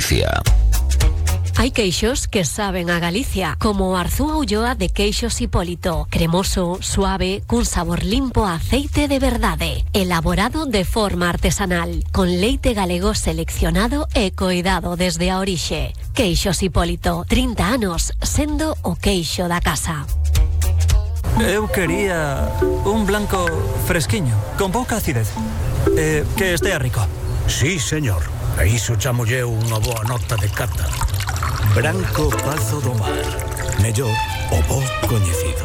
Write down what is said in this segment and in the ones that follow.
Galicia. Hay queixos que saben a Galicia, como Arzúa Ulloa de Queixos Hipólito. Cremoso, suave, cun sabor limpo a aceite de verdade. Elaborado de forma artesanal, con leite galego seleccionado e coidado desde a orixe. Queixos Hipólito, 30 anos, sendo o queixo da casa. Eu quería un blanco fresquiño, con pouca acidez. Que estea rico. Sí, señor. A iso chamolle unha boa nota de cata. Branco Pazo do Mar. Mellor o bo coñecido.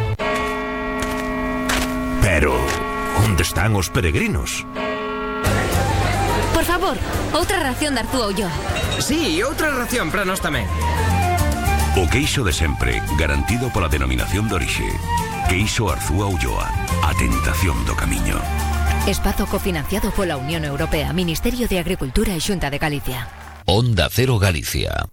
Pero, onde están os peregrinos? Por favor, outra ración de Arzúa Ulloa. Sí, outra ración para nós tamén. O queixo de sempre, garantido pola denominación de orixe. Queixo Arzúa Ulloa. A tentación do camiño. Espazo cofinanciado pola Unión Europea, Ministerio de Agricultura e Xunta de Galicia. Onda Cero Galicia.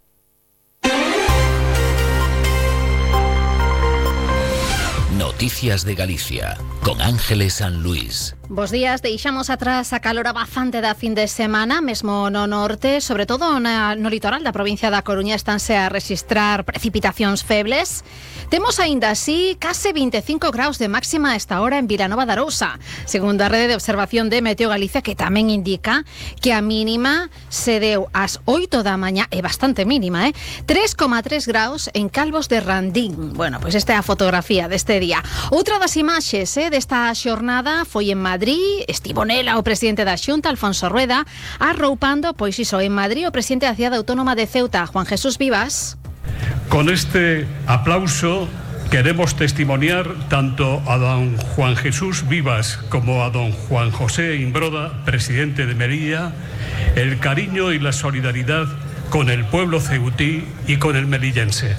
Noticias de Galicia, con Ángeles San Luis. Bos días, deixamos atrás a calor abafante da fin de semana, mesmo no norte, sobre todo no litoral da provincia da Coruña estánse a registrar precipitacións febles. Temos aínda así case 25 graus de máxima a esta hora en Vilanova de Arousa, segundo a rede de observación de Meteo Galicia, que tamén indica que a mínima se deu ás 8 da mañá, é bastante mínima, 3,3 graus en Calvos de Randín. Bueno, pois esta é a fotografía deste día. Outra das imaxes desta xornada foi en Madrid. Estivo nela o presidente da Xunta, Alfonso Rueda, arroupando, pois iso, en Madrid, o presidente da Cidade Autónoma de Ceuta, Juan Jesús Vivas. Con este aplauso queremos testimoniar tanto a don Juan Jesús Vivas como a don Juan José Imbroda, presidente de Melilla, el cariño y la solidaridad con el pueblo ceutí y con el melillense.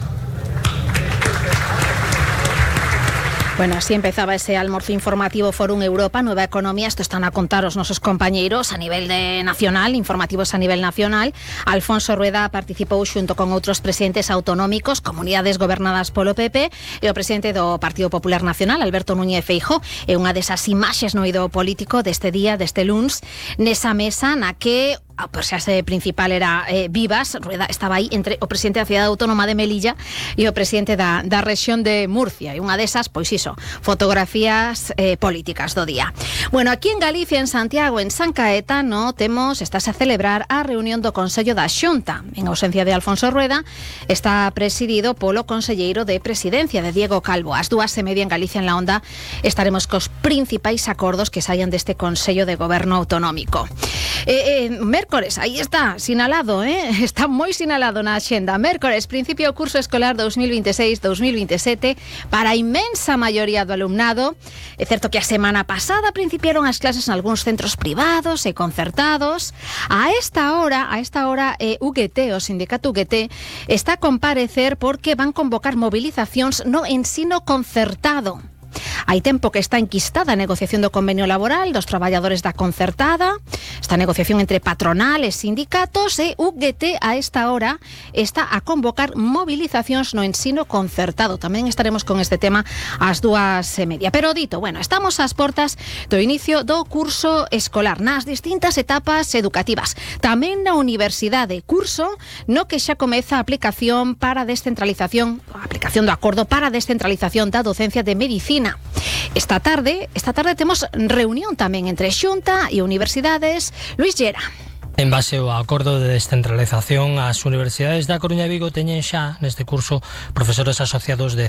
Bueno, así empezaba ese almuerzo informativo Fórum Europa, Nueva Economía. Esto están a contar os nosos compañeiros a nivel nacional, informativos a nivel nacional. Alfonso Rueda participou xunto con outros presidentes autonómicos, comunidades gobernadas polo PP, e o presidente do Partido Popular Nacional, Alberto Núñez Feijóo. É unha desas imaxes no eido político deste día, deste luns, nesa mesa na que a persoa principal era Vivas. Rueda estaba aí entre o presidente da Cidade Autónoma de Melilla e o presidente da rexión de Murcia, e unha desas, pois iso, fotografías políticas do día. Bueno, aquí en Galicia, en Santiago, en San Caetano, estás a celebrar a reunión do Consello da Xunta. En ausencia de Alfonso Rueda, está presidido polo conselleiro de Presidencia, de Diego Calvo. Ás 2:30 en Galicia en la Onda estaremos cos principais acordos que saian deste Consello de Goberno Autonómico. Mércores, aí está, sinalado, está moi sinalado na axenda. Mércores, principio o curso escolar 2026-2027 para a inmensa maioría do alumnado. É certo que a semana pasada principiaron as clases en algúns centros privados e concertados. A esta hora, UGT, o sindicato UGT, está a comparecer porque van convocar movilizacións no ensino concertado. Hai tempo que está enquistada a negociación do convenio laboral dos traballadores da concertada, esta negociación entre patronal e sindicatos, e UGT a esta hora está a convocar movilizacións no ensino concertado. Tamén estaremos con este tema ás 2:30. Pero dito, bueno, estamos ás portas do inicio do curso escolar nas distintas etapas educativas. Tamén na universidade, curso no que xa comeza a aplicación para descentralización, a aplicación do acordo para a descentralización da docencia de medicina. Esta tarde temos reunión tamén entre Xunta e universidades. Luis Llera. En base ao acordo de descentralización, as universidades da Coruña e Vigo teñen xa neste curso profesores asociados de